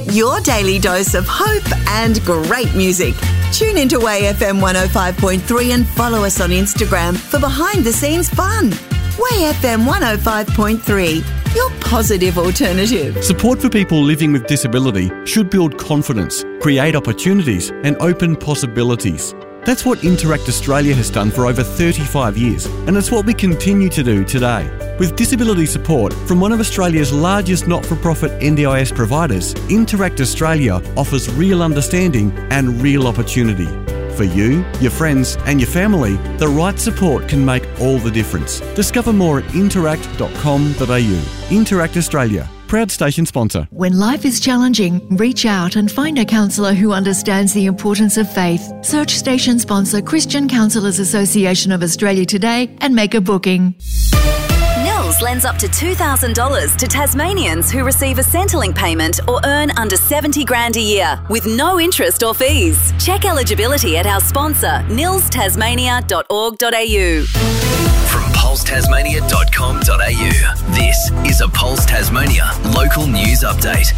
your daily dose of hope and great music. Tune into Way FM 105.3 and follow us on Instagram for behind-the-scenes fun. Way FM 105.3, your positive alternative. Support for people living with disability should build confidence, create opportunities and open possibilities. That's what Interact Australia has done for over 35 years, and it's what we continue to do today. With disability support from one of Australia's largest not-for-profit NDIS providers, Interact Australia offers real understanding and real opportunity. For you, your friends and your family, the right support can make all the difference. Discover more at interact.com.au. Interact Australia. Proud station sponsor. When life is challenging, reach out and find a counsellor who understands the importance of faith. Search station sponsor Christian Counsellors Association of Australia today and make a booking. Nils lends up to $2,000 to Tasmanians who receive a Centrelink payment or earn under 70 grand a year with no interest or fees. Check eligibility at our sponsor, nilstasmania.org.au. From pulsetasmania.com.au, this is a Pulse Tasmania local news update.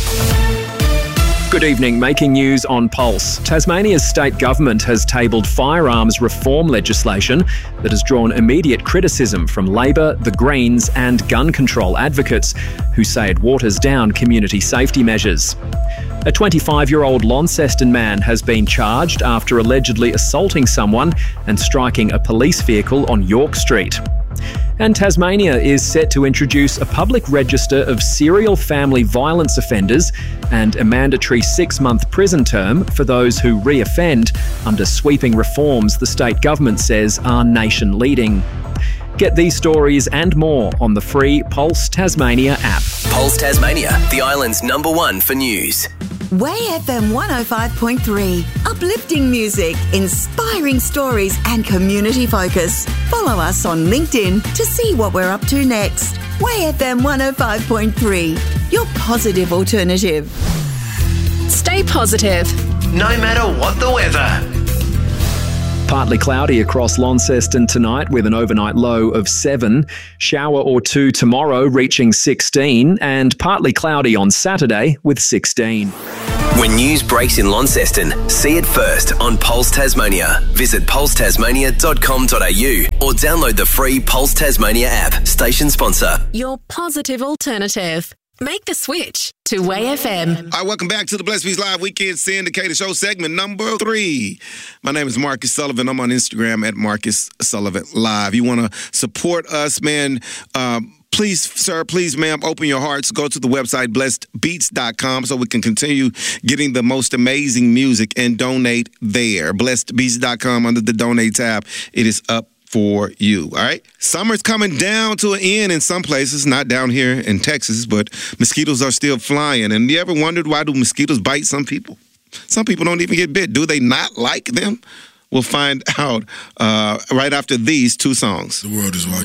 Good evening. Making news on Pulse. Tasmania's state government has tabled firearms reform legislation that has drawn immediate criticism from Labor, the Greens and gun control advocates who say it waters down community safety measures. A 25-year-old Launceston man has been charged after allegedly assaulting someone and striking a police vehicle on York Street. And Tasmania is set to introduce a public register of serial family violence offenders and a mandatory 6-month prison term for those who re-offend under sweeping reforms the state government says are nation-leading. Get these stories and more on the free Pulse Tasmania app. Pulse Tasmania, the island's #1 for news. Way FM 105.3. Uplifting music, inspiring stories and community focus. Follow us on LinkedIn to see what we're up to next. Way FM 105.3. Your positive alternative. Stay positive. No matter what the weather. Partly cloudy across Launceston tonight with an overnight low of 7. Shower or 2 tomorrow reaching 16 and partly cloudy on Saturday with 16. When news breaks in Launceston, see it first on Pulse Tasmania. Visit pulsetasmania.com.au or download the free Pulse Tasmania app. Station sponsor. Your positive alternative. Make the switch to Way FM. All right, welcome back to the Blessed Beats Live Weekend Syndicated Show segment number 3. My name is Marcus Sullivan. I'm on Instagram at Marcus Sullivan Live. You want to support us, man? Please, sir, please, ma'am, open your hearts. Go to the website, blessedbeats.com, so we can continue getting the most amazing music and donate there. Blessedbeats.com under the donate tab. It is up for you, all right? Summer's coming down to an end in some places, not down here in Texas, but mosquitoes are still flying. And you ever wondered why do mosquitoes bite some people? Some people don't even get bit. Do they not like them? We'll find out right after these 2 songs. The world is watching.